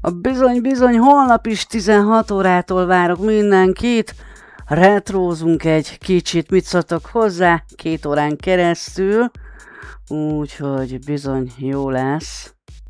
Bizony, holnap is 16 órától várok mindenkit. Retrózunk egy kicsit, mit szóltok hozzá? 2 órán keresztül. Úgyhogy bizony jó lesz.